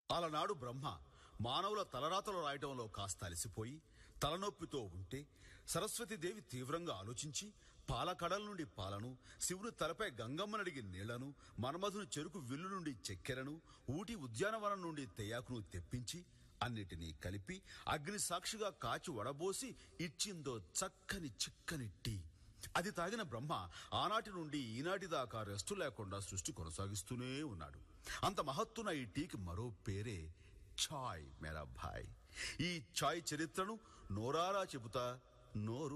అలనాడు బ్రహ్మ మానవుల తలరాతలు రాయటంలో కాస్త అలసిపోయి తలనొప్పితో ఉంటే సరస్వతీదేవి తీవ్రంగా ఆలోచించి పాలకడల నుండి పాలను, శివుని తలపై గంగమ్మనడిగి నీళ్లను, మన్మధుని చెరుకు విల్లు నుండి చక్కెరను, ఊటి ఉద్యానవనం నుండి తెయాకును తెప్పించి అన్నిటినీ కలిపి అగ్ని సాక్షిగా కాచి వడబోసి ఇచ్చిందో చక్కని చిక్కని టీ. అది తాగిన బ్రహ్మ ఆనాటి నుండి ఈనాటి దాకా రెస్టు లేకుండా సృష్టి కొనసాగిస్తూనే ఉన్నాడు. అంత మహత్తున ఈ టీకి మరో పేరే ఛాయ్ మేరా భాయ్. ఈ ఛాయ్ చరిత్రను నోరారా చెబుతా నోరు